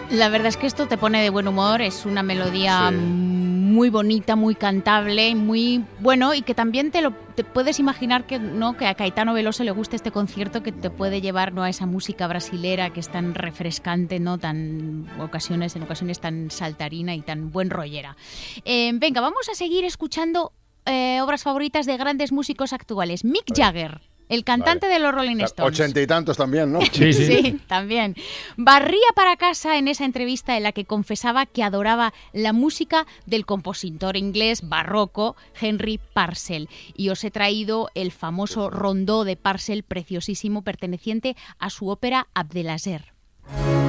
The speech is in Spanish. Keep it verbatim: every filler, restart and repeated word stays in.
La verdad es que esto te pone de buen humor, es una melodía sí. muy bonita, muy cantable, muy bueno, y que también te lo te puedes imaginar que no que a Caetano Veloso le guste este concierto, que te puede llevar, ¿no?, a esa música brasilera que es tan refrescante, ¿no?, tan ocasiones en ocasiones tan saltarina y tan buen rollera. Eh, venga, vamos a seguir escuchando eh, obras favoritas de grandes músicos actuales. Mick Jagger. El cantante vale. de los Rolling Stones. Ochenta y tantos también, ¿no? Sí, sí. Sí, también. Barría para casa en esa entrevista en la que confesaba que adoraba la música del compositor inglés barroco Henry Purcell. Y os he traído el famoso rondó de Purcell, preciosísimo, perteneciente a su ópera Abdelaziz.